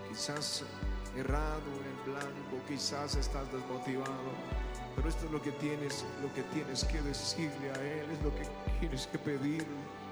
quizás errado en el blanco, quizás estás desmotivado, pero esto es lo que tienes que decirle a Él, es lo que tienes que pedirle.